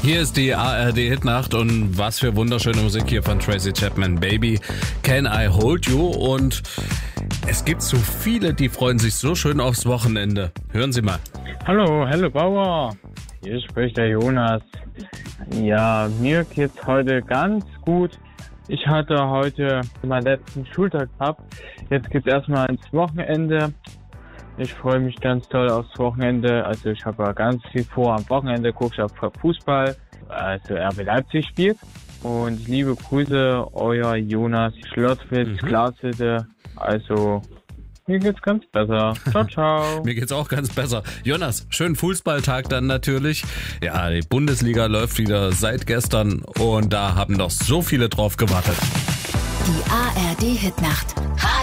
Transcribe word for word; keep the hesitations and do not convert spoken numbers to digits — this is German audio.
Hier ist die A R D-Hitnacht und was für wunderschöne Musik hier von Tracy Chapman. Baby, Can I Hold You? Und es gibt so viele, die freuen sich so schön aufs Wochenende. Hören Sie mal. Hallo, Hello Bauer. Hier spricht der Jonas. Ja, mir geht's heute ganz gut. Ich hatte heute meinen letzten Schultag ab. Jetzt geht's erstmal ins Wochenende. Ich freue mich ganz toll aufs Wochenende. Also ich habe ja ganz viel vor. Am Wochenende gucke ich auf Fußball. Also R B Leipzig spielt. Und liebe Grüße, euer Jonas Schlosswitz, mhm. Glashütte. Also mir geht's ganz besser. Ciao, ciao. Mir geht's auch ganz besser. Jonas, schönen Fußballtag dann natürlich. Ja, die Bundesliga läuft wieder seit gestern und da haben doch so viele drauf gewartet. Die A R D-Hitnacht.